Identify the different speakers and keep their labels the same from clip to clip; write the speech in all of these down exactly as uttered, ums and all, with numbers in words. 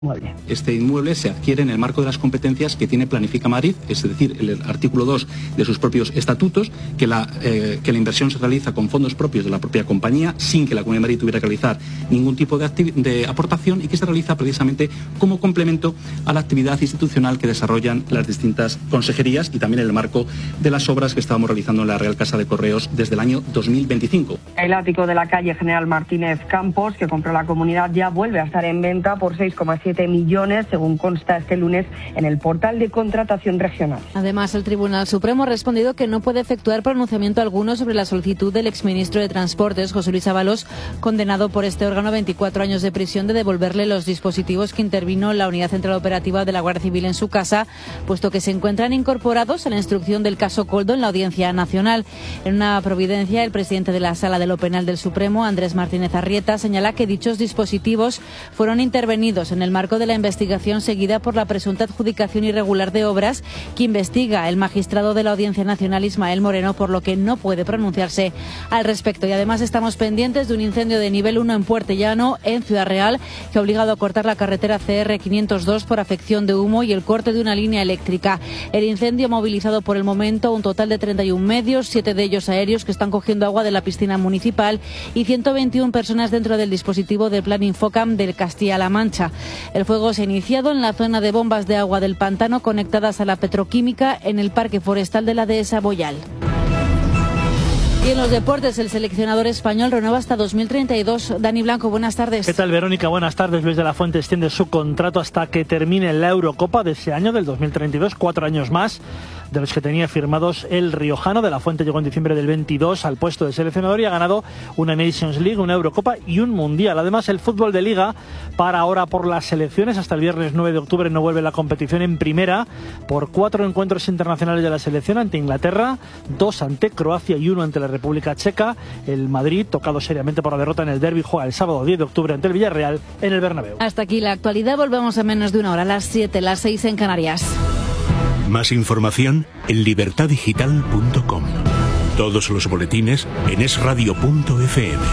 Speaker 1: Inmueble.
Speaker 2: Este inmueble se adquiere en el marco de las competencias que tiene Planifica Madrid, es decir, el artículo dos de sus propios estatutos, que la, eh, que la inversión se realiza con fondos propios de la propia compañía, sin que la Comunidad de Madrid tuviera que realizar ningún tipo de, de aportación, y que se realiza precisamente como complemento a la actividad institucional que desarrollan las distintas consejerías y también en el marco de las obras que estábamos realizando en la Real Casa de Correos desde el año dos mil veinticinco.
Speaker 1: El ático de la calle General Martínez Campos, que compró la comunidad, ya vuelve a estar en venta por seis coma siete millones, según consta este lunes en el portal de contratación regional.
Speaker 3: Además, el Tribunal Supremo ha respondido que no puede efectuar pronunciamiento alguno sobre la solicitud del exministro de Transportes, José Luis Ábalos, condenado por este órgano a veinticuatro años de prisión, de devolverle los dispositivos que intervino la Unidad Central Operativa de la Guardia Civil en su casa, puesto que se encuentran incorporados a la instrucción del caso Koldo en la Audiencia Nacional. En una providencia, el presidente de la Sala de lo Penal del Supremo, Andrés Martínez Arrieta, señala que dichos dispositivos fueron intervenidos en el marco de la investigación seguida por la presunta adjudicación irregular de obras que investiga el magistrado de la Audiencia Nacional, Ismael Moreno, por lo que no puede pronunciarse al respecto. Y además estamos pendientes de un incendio de nivel uno en Puertellano, en Ciudad Real, que ha obligado a cortar la carretera C R quinientos dos por afección de humo y el corte de una línea eléctrica. El incendio ha movilizado por el momento un total de treinta y un medios, siete de ellos aéreos, que están cogiendo agua de la piscina municipal, y ciento veintiuna personas dentro del dispositivo de Plan Infocam del Castilla-La Mancha. El fuego se ha iniciado en la zona de bombas de agua del pantano conectadas a la petroquímica en el Parque Forestal de la Dehesa Boyal. Y en los deportes, el seleccionador español renueva hasta dos mil treinta y dos. Dani Blanco, buenas tardes.
Speaker 4: ¿Qué tal, Verónica? Buenas tardes. Luis de la Fuente extiende su contrato hasta que termine la Eurocopa de ese año, del dos mil treinta y dos, cuatro años más de los que tenía firmados el riojano. De la Fuente llegó en diciembre del veintidós al puesto de seleccionador y ha ganado una Nations League, una Eurocopa y un Mundial. Además, el fútbol de Liga para ahora por las selecciones. Hasta el viernes nueve de octubre no vuelve la competición en primera por cuatro encuentros internacionales de la selección, ante Inglaterra, dos ante Croacia y uno ante la República Checa. El Madrid, tocado seriamente por la derrota en el derbi, juega el sábado diez de octubre ante el Villarreal en el Bernabéu.
Speaker 3: Hasta aquí la actualidad. Volvemos a menos de una hora, a las siete, las seis en Canarias.
Speaker 5: Más información en libertad digital punto com. Todos los boletines en es radio punto efe eme.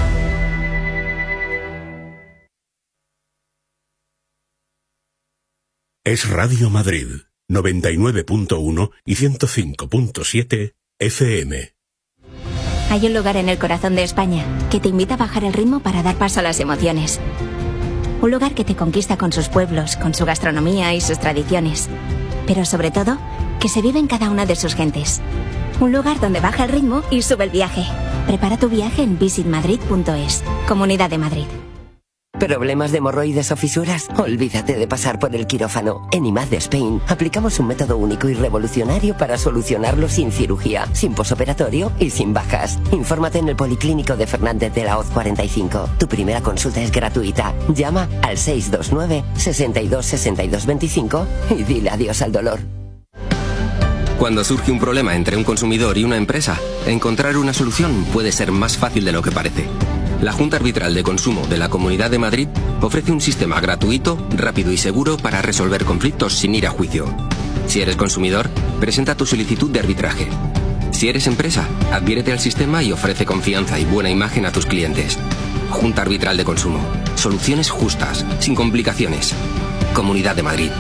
Speaker 5: Es Radio Madrid, noventa y nueve punto uno y ciento cinco punto siete efe eme.
Speaker 6: Hay un lugar en el corazón de España que te invita a bajar el ritmo para dar paso a las emociones. Un lugar que te conquista con sus pueblos, con su gastronomía y sus tradiciones. Pero sobre todo, que se vive en cada una de sus gentes. Un lugar donde baja el ritmo y sube el viaje. Prepara tu viaje en visit madrid punto es. Comunidad de Madrid.
Speaker 7: ¿Problemas de hemorroides o fisuras? Olvídate de pasar por el quirófano. En I M A D de Spain aplicamos un método único y revolucionario para solucionarlo sin cirugía, sin posoperatorio y sin bajas. Infórmate en el Policlínico de Fernández de la Hoz cuarenta y cinco. Tu primera consulta es gratuita. Llama al seis dos nueve, seis dos, seis dos dos cinco y dile adiós al dolor.
Speaker 8: Cuando surge un problema entre un consumidor y una empresa, encontrar una solución puede ser más fácil de lo que parece. La Junta Arbitral de Consumo de la Comunidad de Madrid ofrece un sistema gratuito, rápido y seguro para resolver conflictos sin ir a juicio. Si eres consumidor, presenta tu solicitud de arbitraje. Si eres empresa, adhiérete al sistema y ofrece confianza y buena imagen a tus clientes. Junta Arbitral de Consumo. Soluciones justas, sin complicaciones. Comunidad de Madrid.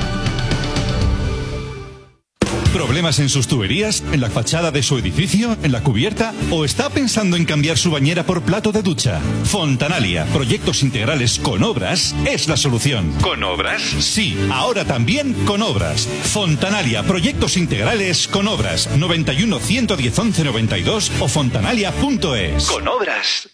Speaker 9: ¿Problemas en sus tuberías? ¿En la fachada de su edificio? ¿En la cubierta? ¿O está pensando en cambiar su bañera por plato de ducha? Fontanalia, proyectos integrales con obras, es la solución. ¿Con obras? Sí, ahora también con obras. Fontanalia, proyectos integrales con obras. noventa y uno, ciento diez, once noventa y dos o fontanalia punto es.
Speaker 10: Con obras.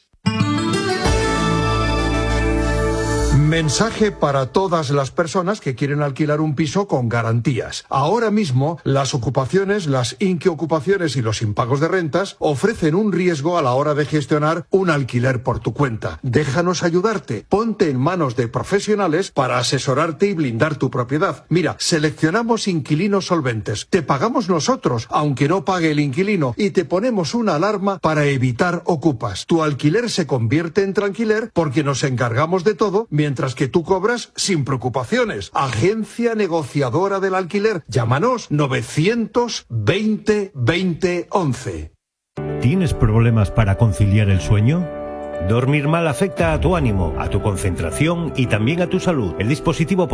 Speaker 11: Mensaje para todas las personas que quieren alquilar un piso con garantías. Ahora mismo, las ocupaciones, las inquiocupaciones y los impagos de rentas ofrecen un riesgo a la hora de gestionar un alquiler por tu cuenta. Déjanos ayudarte. Ponte en manos de profesionales para asesorarte y blindar tu propiedad. Mira, seleccionamos inquilinos solventes. Te pagamos nosotros, aunque no pague el inquilino, y te ponemos una alarma para evitar ocupas. Tu alquiler se convierte en tranquiler porque nos encargamos de todo, mientras que tú cobras sin preocupaciones. Agencia negociadora del alquiler. Llámanos novecientos veinte veinte once.
Speaker 12: ¿Tienes problemas para conciliar el sueño?
Speaker 10: Dormir mal afecta a tu ánimo, a tu concentración y también a tu salud. El dispositivo